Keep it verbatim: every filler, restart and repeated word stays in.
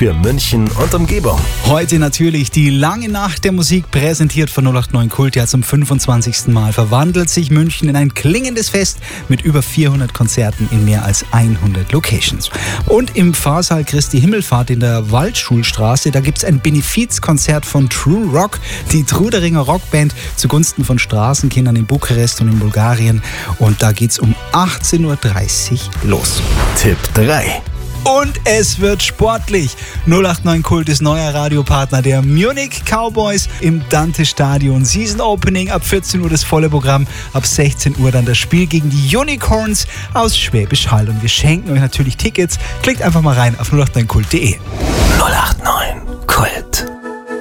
für München und Umgebung. Heute natürlich die lange Nacht der Musik, präsentiert von null acht neun Kult. Ja, zum fünfundzwanzigsten Mal verwandelt sich München in ein klingendes Fest mit über vierhundert Konzerten in mehr als hundert Locations. Und im Pfarrsaal Christi Himmelfahrt in der Waldschulstraße, da gibt es ein Benefizkonzert von True Rock, die Truderinger Rockband zugunsten von Straßenkindern in Bukarest und in Bulgarien. Und da geht's um achtzehn Uhr dreißig los. Tipp drei. Und es wird sportlich. null acht neun Kult ist neuer Radiopartner der Munich Cowboys im Dante-Stadion. Season Opening ab vierzehn Uhr das volle Programm, ab sechzehn Uhr dann das Spiel gegen die Unicorns aus Schwäbisch Hall. Und wir schenken euch natürlich Tickets. Klickt einfach mal rein auf null acht neun kult punkt de. null acht neun Kult.